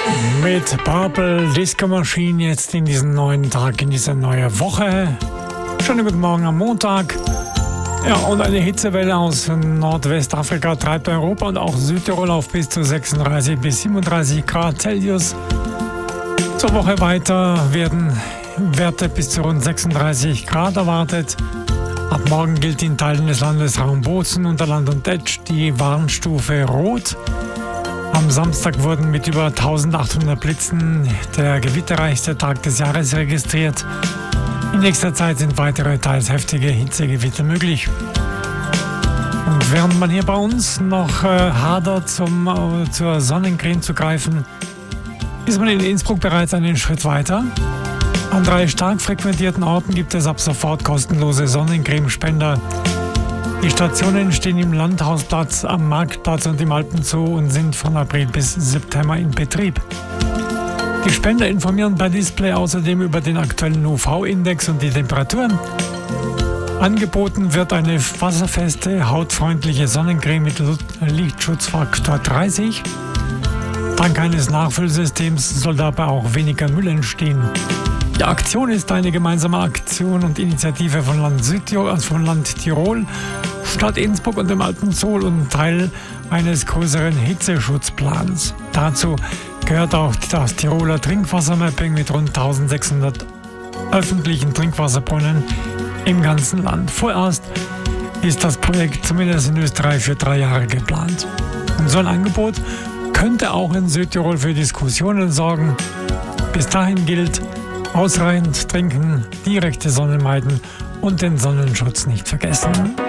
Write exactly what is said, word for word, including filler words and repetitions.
Mit Purple Disco Machine jetzt in diesen neuen Tag, in diese neue Woche. Schönen guten Morgen am Montag. Ja, und eine Hitzewelle aus Nordwestafrika treibt Europa und auch Südtirol auf bis zu sechsunddreißig bis siebenunddreißig Grad Celsius. Zur Woche weiter werden Werte bis zu rund sechsunddreißig Grad erwartet. Ab morgen gilt in Teilen des Landes Raum Bozen, Unterland und Etsch die Warnstufe Rot. Am Samstag wurden mit über eintausendachthundert Blitzen der gewitterreichste Tag des Jahres registriert. In nächster Zeit sind weitere, teils heftige Hitzegewitter möglich. Und während man hier bei uns noch äh, hadert, zum, äh, zur Sonnencreme zu greifen, ist man in Innsbruck bereits einen Schritt weiter. An drei stark frequentierten Orten gibt es ab sofort kostenlose Sonnencremespender. Die Stationen stehen im Landhausplatz, am Marktplatz und im Alpenzoo und sind von April bis September in Betrieb. Die Spender informieren per Display außerdem über den aktuellen U V-Index und die Temperaturen. Angeboten wird eine wasserfeste, hautfreundliche Sonnencreme mit Lichtschutzfaktor dreißig. Dank eines Nachfüllsystems soll dabei auch weniger Müll entstehen. Die Aktion ist eine gemeinsame Aktion und Initiative von Land Südtirol, also von Land Tirol, Stadt Innsbruck und dem Alpenzoo und Teil eines größeren Hitzeschutzplans. Dazu gehört auch das Tiroler Trinkwassermapping mit rund eintausendsechshundert öffentlichen Trinkwasserbrunnen im ganzen Land. Vorerst ist das Projekt zumindest in Österreich für drei Jahre geplant. Und so ein Angebot könnte auch in Südtirol für Diskussionen sorgen. Bis dahin gilt: ausreichend trinken, direkte Sonne meiden und den Sonnenschutz nicht vergessen.